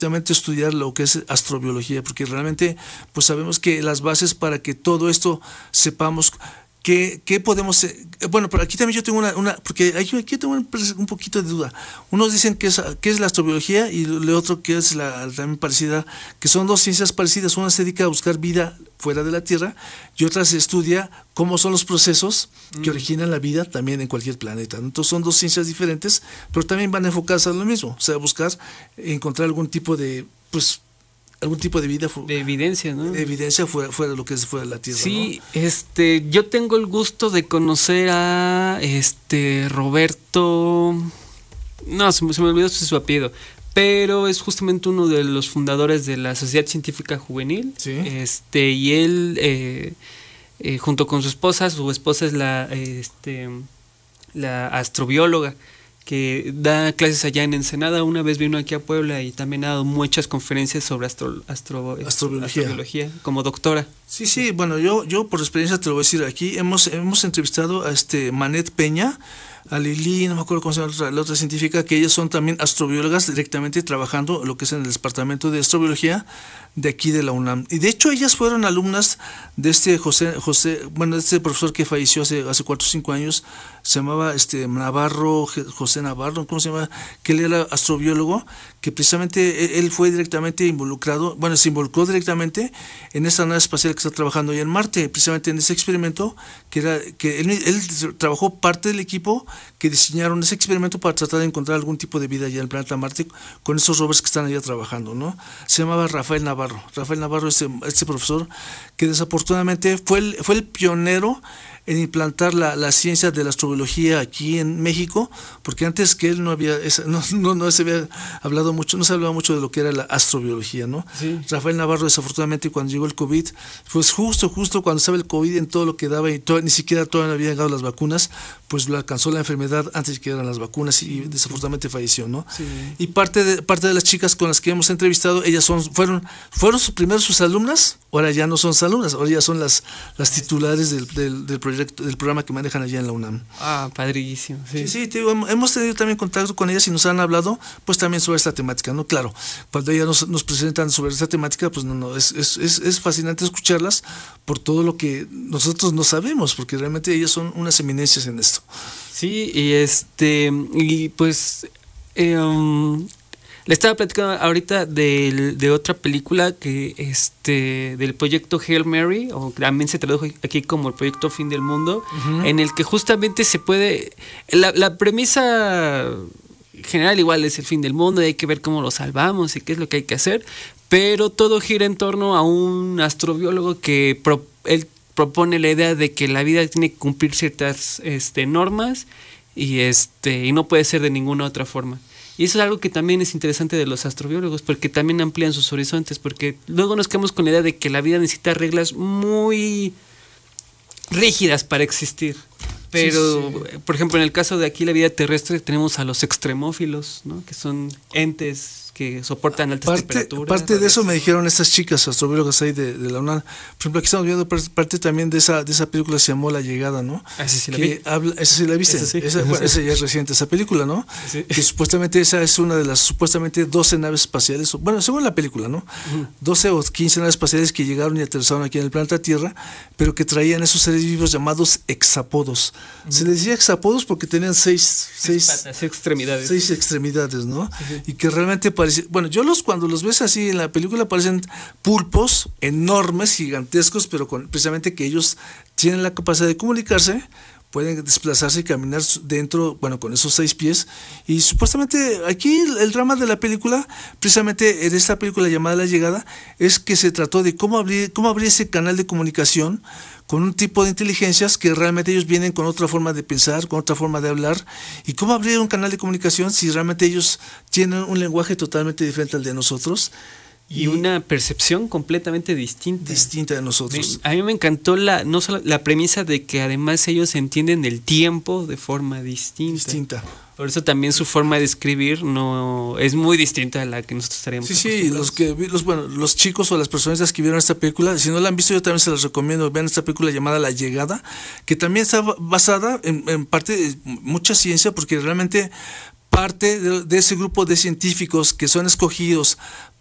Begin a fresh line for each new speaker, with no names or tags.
realmente estudiar lo que es astrobiología, porque realmente pues sabemos que las bases para que todo esto sepamos qué podemos... bueno, pero aquí también yo tengo porque aquí tengo un poquito de duda. Unos dicen que es la astrobiología y el otro que es también parecida, que son dos ciencias parecidas. Una se dedica a buscar vida fuera de la Tierra y otra se estudia cómo son los procesos que originan la vida también en cualquier planeta. Entonces son dos ciencias diferentes, pero también van a enfocarse a lo mismo, o sea, buscar encontrar algún tipo de vida
de evidencia, ¿no?
Evidencia fuera de lo que es fuera de la Tierra.
Sí,
¿no?
Yo tengo el gusto de conocer a Roberto, no, se me olvidó su apellido, pero es justamente uno de los fundadores de la Sociedad Científica Juvenil.
Sí.
Y él junto con su esposa es la astrobióloga, que da clases allá en Ensenada. Una vez vino aquí a Puebla y también ha dado muchas conferencias sobre astrobiología como doctora.
Sí, bueno, yo por experiencia te lo voy a decir aquí, hemos entrevistado a Manet Peña, a Lili, no me acuerdo cómo se llama la otra científica, que ellas son también astrobiólogas directamente trabajando lo que es en el departamento de astrobiología de aquí de la UNAM. Y de hecho ellas fueron alumnas de este este profesor que falleció hace 4 o 5 años, se llamaba José Navarro, ¿cómo se llama? Que él era astrobiólogo, que precisamente él fue directamente se involucró directamente en esta nave espacial que está trabajando allá en Marte, precisamente en ese experimento, que él trabajó parte del equipo que diseñaron ese experimento para tratar de encontrar algún tipo de vida allá en el planeta Marte con esos rovers que están allá trabajando, ¿no? Se llamaba Rafael Navarro, este profesor que desafortunadamente fue el pionero en implantar la ciencia de la astrobiología aquí en México, porque antes que él no se había hablado mucho, no se hablaba mucho de lo que era la astrobiología, ¿no? Sí. Rafael Navarro, desafortunadamente, cuando llegó el COVID, pues justo cuando estaba el COVID en todo lo que daba y ni siquiera todavía habían llegado las vacunas, pues lo alcanzó la enfermedad antes de que llegaran las vacunas y desafortunadamente falleció, ¿no? Sí. Y parte de las chicas con las que hemos entrevistado, ellas fueron primero sus alumnas, ahora ya no son alumnas, ahora ya son las titulares del programa que manejan allá en la UNAM.
Ah, padrísimo.
Sí, hemos tenido también contacto con ellas y nos han hablado pues también sobre esta temática, ¿no? Claro, cuando ellas nos presentan sobre esta temática, pues es fascinante escucharlas por todo lo que nosotros no sabemos, porque realmente ellas son unas eminencias en esto.
Sí, y pues le estaba platicando ahorita de otra película que del proyecto Hail Mary, o también se tradujo aquí como el proyecto Fin del Mundo, en el que justamente se puede, la premisa general igual es el fin del mundo y hay que ver cómo lo salvamos y qué es lo que hay que hacer, pero todo gira en torno a un astrobiólogo que él propone la idea de que la vida tiene que cumplir ciertas normas y no puede ser de ninguna otra forma. Y eso es algo que también es interesante de los astrobiólogos, porque también amplían sus horizontes, porque luego nos quedamos con la idea de que la vida necesita reglas muy rígidas para existir. Pero, sí. Por ejemplo, en el caso de aquí la vida terrestre tenemos a los extremófilos, ¿no? Que son entes que soportan altas temperaturas.
Parte de eso me dijeron estas chicas astrobiólogas ahí de la UNAM. Por ejemplo, aquí estamos viendo parte también de esa película que se llamó La Llegada, ¿no?
Esa sí la vi.
Esa sí la viste. Esa ya es reciente, esa película, ¿no? Sí. Que supuestamente esa es una de las supuestamente 12 naves espaciales, bueno, según la película, ¿no? 12 o 15 naves espaciales que llegaron y aterrizaron aquí en el planeta Tierra, pero que traían esos seres vivos llamados hexapodos. Se les decía hexapodos porque tenían seis
extremidades.
6 extremidades, ¿no? Sí. Y que realmente bueno, cuando los ves así en la película parecen pulpos enormes, gigantescos, pero precisamente que ellos tienen la capacidad de comunicarse, pueden desplazarse y caminar dentro, bueno, con esos 6 pies. Y supuestamente aquí el drama de la película, precisamente en esta película llamada La Llegada, es que se trató de cómo abrir ese canal de comunicación con un tipo de inteligencias que realmente ellos vienen con otra forma de pensar, con otra forma de hablar, y cómo abrir un canal de comunicación si realmente ellos tienen un lenguaje totalmente diferente al de nosotros.
Y una percepción completamente distinta
de nosotros.
A mí me encantó no solo la premisa de que además ellos entienden el tiempo de forma distinta. Por eso también su forma de escribir no es muy distinta a la que nosotros estaríamos acostumbrados.
Sí, los chicos o las personas que vieron esta película, si no la han visto, yo también se las recomiendo. Vean esta película llamada La Llegada, que también está basada en parte de mucha ciencia, porque realmente parte de ese grupo de científicos que son escogidos